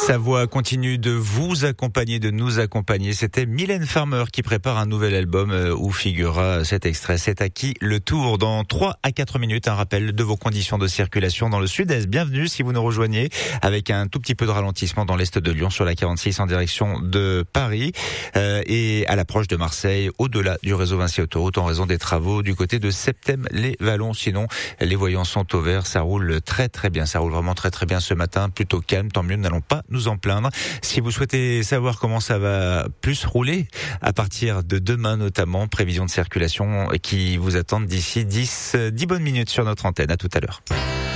Sa voix continue de vous accompagner, de nous accompagner. C'était Mylène Farmer qui prépare un nouvel album où figurera cet extrait. C'est à qui le tour dans 3 à 4 minutes. Un rappel de vos conditions de circulation dans le sud-est. Bienvenue si vous nous rejoignez avec un tout petit peu de ralentissement dans l'est de Lyon sur la 46 en direction de Paris et à l'approche de Marseille au-delà du réseau Vinci Autoroute en raison des travaux du côté de Septem-les-Vallons. Sinon, les voyants sont au vert. Ça roule très très bien. Ça roule vraiment très très bien ce matin. Plutôt calme. Tant mieux. Nous n'allons pas nous en plaindre. Si vous souhaitez savoir comment ça va plus rouler à partir de demain notamment, prévision de circulation qui vous attendent d'ici 10 bonnes minutes sur notre antenne. À tout à l'heure.